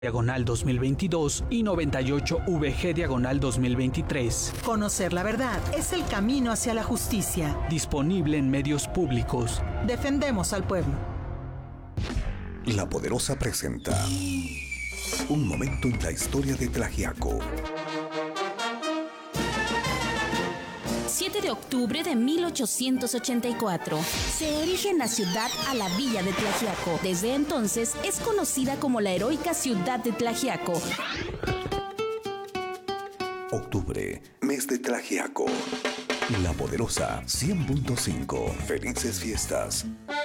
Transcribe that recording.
diagonal 2022 y 98 VG diagonal 2023. Conocer la verdad es el camino hacia la justicia. Disponible en medios públicos. Defendemos al pueblo. La Poderosa presenta un momento en la historia de Tlaxiaco. 7 de octubre de 1884. Se erige en la ciudad a la villa de Tlaxiaco. Desde entonces es conocida como la heroica ciudad de Tlaxiaco. Octubre, mes de Tlaxiaco. La Poderosa 100.5. Felices fiestas.